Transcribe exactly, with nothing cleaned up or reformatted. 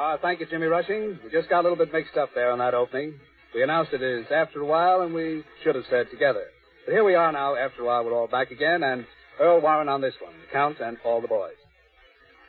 Uh, thank you, Jimmy Rushing. We just got a little bit mixed up there on that opening. We announced it as After a While, and we should have said Together. But here we are now. After a while, we're all back again, and Earl Warren on this one, the Count and all the boys.